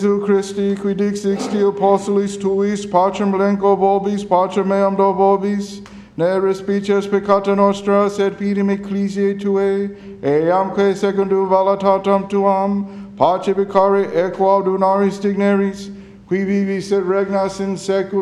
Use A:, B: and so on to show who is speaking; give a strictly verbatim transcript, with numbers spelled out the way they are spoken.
A: Jesu Christi, qui dixixti apostolis tuis, pacem blanco vobis, pacem meam do vobis, ne respices peccata nostra, sed fidem ecclesiae tuae, eamque secundum voluntatem tuam, pace vicare equo audunaris digneris, qui vivis et regnas in saecula.